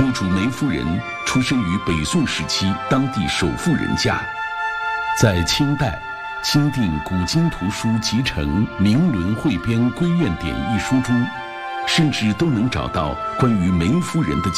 墓主梅夫人出身于北宋时期当地首富人家，在清代钦定《古今图书集成明伦汇编归院典》一书中，甚至都能找到关于梅夫人的